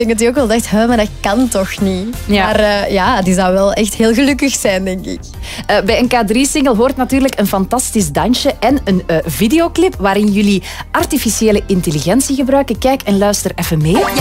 Ik denk dat hij ook wel dacht, maar dat kan toch niet? Ja. Maar die zou wel echt heel gelukkig zijn, denk ik. Bij een K3-single hoort natuurlijk een fantastisch dansje en een videoclip waarin jullie artificiële intelligentie gebruiken. Kijk en luister even mee.